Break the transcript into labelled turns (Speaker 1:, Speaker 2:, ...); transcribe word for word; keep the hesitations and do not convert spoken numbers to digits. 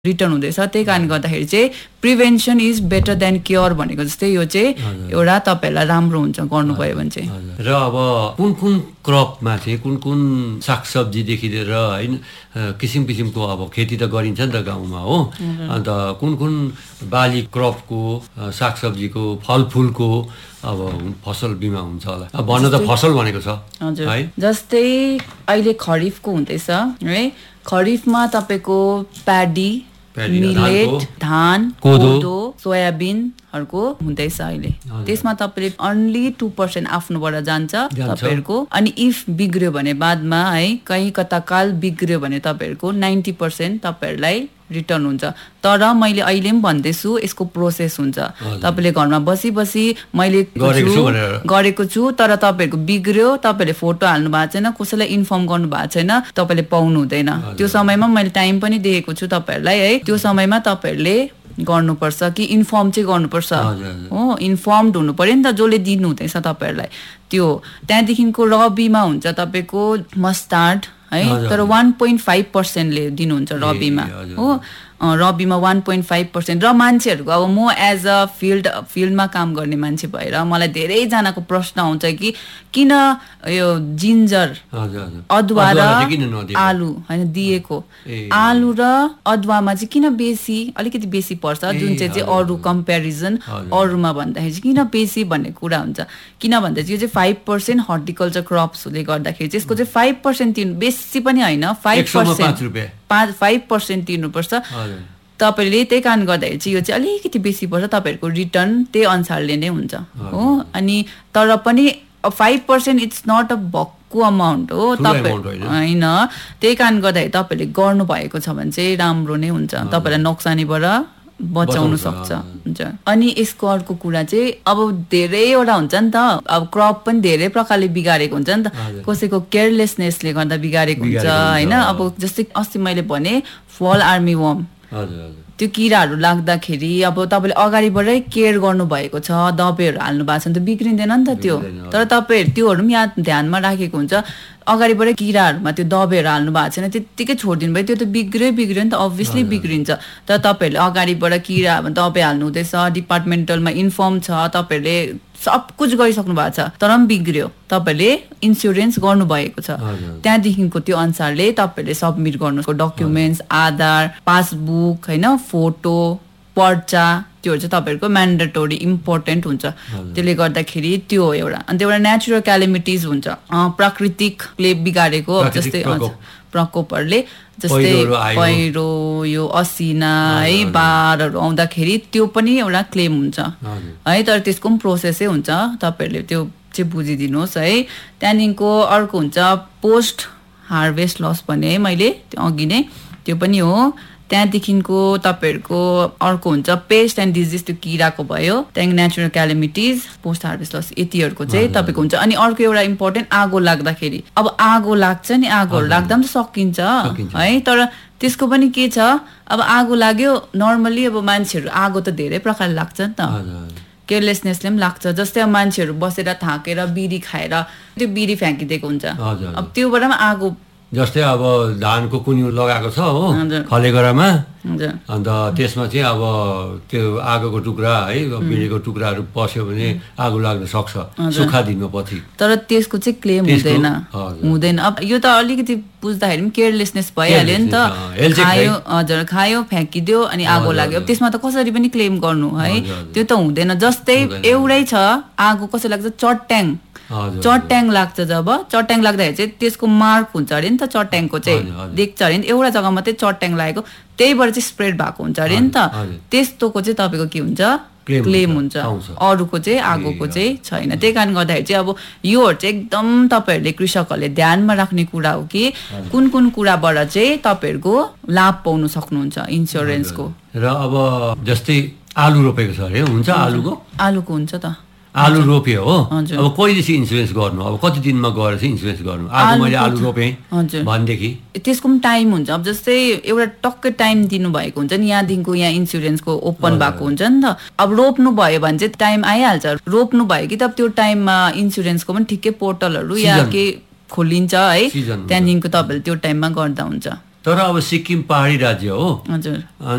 Speaker 1: Return हुँदैछ। त्यही कारणले गर्दाखेरि चाहिँ prevention is better than cure भनेको जस्तै यो चाहिँ एउटा तपाईहरुलाई राम्रो हुन्छ गर्नुभयो भने चाहिँ।
Speaker 2: र अब कुन कुन क्रपमा चाहिँ कुन कुन सागसब्जीदेखि लिएर हैन किसिम किसिमको अब खेती त गरिन्छ नि त गाउँमा हो, अन्त कुन कुन बाली क्रपको सागसब्जीको फलफुलको अब फसल बिमा हुन्छ होला? अब भन्न त फसल भनेको छ
Speaker 1: है। जस्तै अहिले खरिफको हुँदैछ है, खरिफमा तपाईको प्याडी, मिलेट, धान, कोदो, सोयाबिनहरुको हुँदैछ अहिले। त्यसमा तपाईले अन्ली टू पर्सेन्ट आफ्नोबाट जान्छ तपाईहरुको। अनि इफ बिग्रियो भने बादमा है कहीं कता काल बिग्रियो भने तपाईहरुको नाइन्टी पर्सेन्ट तपाईहरुलाई रिटर्न हुन्छ। तर मैले अहिले पनि भन्दैछु यसको प्रोसेस हुन्छ। तपाईले घरमा बसी बसी मैले गरेको छु तर तपाईहरुको बिग्रियो, तपाईले फोटो हाल्नु भएको छैन, कसैलाई इन्फर्म गर्नु भएको छैन, तपाईले पाउनु हुँदैन। त्यो समयमा मैले टाइम पनि दिएको छु तपाईहरुलाई है। त्यो समयमा तपाईहरुले गर्नुपर्छ कि इन्फर्म चाहिँ गर्नुपर्छ हो, इन्फर्मड हुनु पर्यो नि त जसले दिनु हुँदैछ तपाईहरुलाई त्यो। त्यहाँदेखिको रबीमा हुन्छ तपाईको मस्टार्ड है, तर one point five percent ले दिनुहुन्छ रबीमा हो। रबीमा one point five percent। र मान्छेहरुको अब म एज अ फिल्ड फिल्डमा काम गर्ने मान्छे भएर मलाई धेरै जनाको प्रश्न आउँछ कि किन यो जिन्जर, अदुवा र आलु हैन दिएको, आलु र अदुवामा चाहिँ किन बेसी अलिकति बेसी पर्छ जुन चाहिँ चाहिँ अरु कम्प्यारिजन अरुमा भन्दाखेरि चाहिँ किन बेसी भन्ने कुरा हुन्छ। किन भन्दा चाहिँ यो चाहिँ five percent हर्टिकल्चर क्रप्सले गर्दाखेरि चाहिँ यसको चाहिँ five percent तिर्नु बेसी पनि हैन, five percent five percent तिर्नुपर्छ तपाईले। त्यही कारण गर्दाखेरि चाहिँ यो चाहिँ अलिकति बेसी पर्छ, तपाईहरुको रिटर्न त्यही अनुसारले नै हुन्छ हो। अनि तर पनि five percent it's not a भक्कु अमाउन्ट हो तपाईहरु हैन। त्यही कारण गर्दाखेरि तपाईले गर्नु भएको छ भने चाहिँ राम्रो नै हुन्छ, तपाईलाई नोक्सानीबाट बचाउन सक्छ हुन्छ। अनि यसको अर्को कुरा चाहिँ अब धेरैवटा हुन्छ नि त, अब क्रप पनि धेरै प्रकारले बिगारेको हुन्छ नि त, कसैको केयरलेसनेसले गर्दा बिगारेको हुन्छ हैन। अब जस्तै अस्ति मैले भने फल आर्मी वर्म, त्यो किराहरू लाग्दाखेरि अब तपाईले अगाडिबाटै केयर गर्नु भएको छ, दबाईहरू हाल्नु भएको छ नि त बिग्रिँदैन नि त त्यो। तर तपाईहरु त्योहरू पनि याद ध्यानमा राखेको हुन्छ, अगाडिबाटै किराहरूमा त्यो दबाईहरू हाल्नु भएको छैन त्यतिकै छोडिदिनु भयो, त्यो त बिग्रियो बिग्रियो नि त, अभियसली बिग्रिन्छ। तर तपाईहरुले अगाडिबाट किरा दबाई हाल्नु हुँदैछ, डिपार्टमेन्टलमा इन्फर्म छ, तपाईहरुले सब कुछ गरिसक्नु भएको छ तर पनि बिग्रियो, तपाईले इन्स्योरेन्स गर्नु भएको छ। त्यहाँदेखिको त्यो अनुसारले तपाईले सबमिट गर्नुको डकुमेन्ट्स, आधार, पासबुक हैन, फोटो, पर्चा, त्यो चाहिँ तपाईहरुको म्यान्डेटोरी इम्पोर्टेन्ट हुन्छ। त्यसले गर्दाखेरि त्यो एउटा। अनि त्यो एउटा नेचुरल क्यालामिटिज हुन्छ, प्राकृतिकले बिगारेको जस्तै प्रकोपहरुले, जस्तै पहिरो, यो असिना है, बाढहरू आउँदाखेरि त्यो पनि एउटा क्लेम हुन्छ है। तर त्यसको पनि प्रोसेसै हुन्छ, तपाईहरुले त्यो चाहिँ बुझिदिनुहोस् है। त्यहाँदेखिको अर्को हुन्छ पोस्ट हार्भेस्ट लस भने है मैले त्यो अघि नै, त्यो पनि हो। त्यहाँदेखिको तपाईहरुको अर्को हुन्छ पेस्ट एन्ड डिजिज, त्यो किराको भयो। त्यहाँदेखि नेचुरल क्यालामिटिज, पोस्ट हार्भेस्ट लस, यतिहरुको चाहिँ तपाईको हुन्छ। अनि अर्को एउटा इम्पोर्टेन्ट आगो लाग्दाखेरि, अब आगो लाग्छ नि, आगोहरू लाग्दा पनि सकिन्छ है, तर त्यसको पनि के छ, अब आगो लाग्यो नर्मली अब मान्छेहरू आगो त धेरै प्रकारले लाग्छ नि त, केयरलेसनेसले पनि लाग्छ। जस्तै अब मान्छेहरू बसेर थाकेर बिडी खाएर त्यो बिडी फ्याँकिदिएको हुन्छ, अब त्योबाट पनि आगो।
Speaker 2: जस्तै अब धानको कुन्यु लगाएको छ हो खलेगरामा, अन्त त्यसमा चाहिँ अब त्यो आगोको टुक्रा है, बिडीको टुक्राहरू पस्यो भने आगो लाग्न सक्छ सुक्खा दिनमा पछि। तर त्यसको चाहिँ क्लेम हुँदैन हुँदैन अब यो त अलिकति बुझ्दाखेरि पनि केयरलेसनेस भइहाल्यो नि त, खायो हजुर खायो फ्याँकिदियो अनि आगो लाग्यो, त्यसमा त कसरी पनि क्लेम गर्नु है, त्यो त हुँदैन। जस्तै एउटै छ आगो कसरी लाग्छ, चट्याङ चट्याङ लाग्छ, जब चट्याङ लाग्दाखेरि चाहिँ त्यसको मार्क हुन्छ अरे नि त, चट्याङको चाहिँ देख्छ अरे नि, एउटा जग्गा मात्रै चट्याङ लागेको त्यहीबाट चाहिँ स्प्रेड भएको हुन्छ अरे नि त, त्यस्तोको चाहिँ तपाईको के हुन्छ, क्लेम हुन्छ, अरूको चाहिँ आगोको चाहिँ छैन। त्यही कारण गर्दाखेरि चाहिँ अब योहरू चाहिँ एकदम तपाईहरुले कृषकहरूले ध्यानमा राख्ने कुरा हो कि कुन कुन कुराबाट चाहिँ तपाईहरुको लाभ पाउन सक्नुहुन्छ इन्स्योरेन्सको। र अब जस्तै आलु रोपेको छ अरे, हुन्छ आलुको
Speaker 1: आलुको हुन्छ त,
Speaker 2: आलु रोप्यो हो, अब कहिले चाहिँ इन्स्योरेन्स गर्नु, अब कति दिनमा गएर चाहिँ इन्स्योरेन्स गर्नु? आज मैले आलु रोपेँ भनेदेखि
Speaker 1: त्यसको पनि टाइम हुन्छ। अब जस्तै एउटा टक्कै टाइम दिनुभएको हुन्छ नि, यहाँदेखिको यहाँ इन्स्योरेन्सको ओपन भएको हुन्छ नि त, अब रोप्नु भयो भने चाहिँ टाइम आइहाल्छ, रोप्नु भयो कि त त्यो टाइममा इन्स्योरेन्सको पनि ठिकै पोर्टलहरू या के खोलिन्छ है, त्यहाँदेखिको तपाईँले त्यो टाइममा गर्दा हुन्छ।
Speaker 2: तर अब सिक्किम पहाडी राज्य हो हजुर,